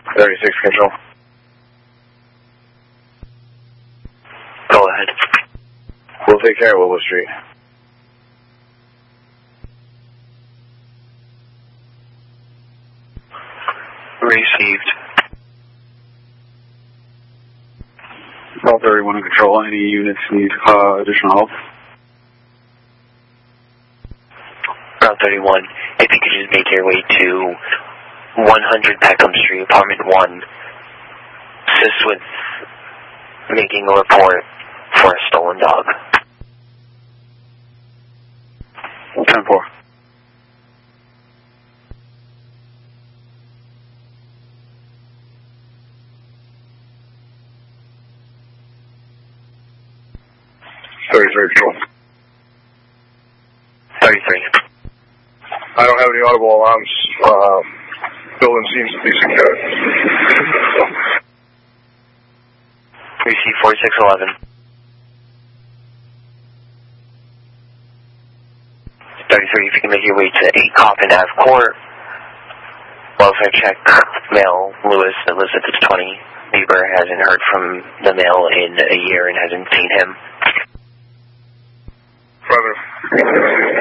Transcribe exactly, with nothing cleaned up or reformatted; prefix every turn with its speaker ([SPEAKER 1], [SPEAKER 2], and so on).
[SPEAKER 1] thirty-six control.
[SPEAKER 2] Go ahead.
[SPEAKER 1] We'll take care of Willow Street.
[SPEAKER 2] Received.
[SPEAKER 3] Call thirty-one in control. Any units need uh, additional help?
[SPEAKER 2] Route thirty-one, if you could just make your way to one hundred Peckham Street, Apartment one. Assist with making a report for a stolen dog.
[SPEAKER 3] ten four.
[SPEAKER 1] thirty-three control.
[SPEAKER 2] thirty-three.
[SPEAKER 1] I don't have any audible alarms. Uh, building seems to be secure.
[SPEAKER 2] Receive forty-six eleven. thirty-three, if you can make your way to eight Coppin Ave Court. Welfare check, male Lewis that lives at six twenty. Neighbor hasn't heard from the male in a year and hasn't seen him.
[SPEAKER 1] Brother.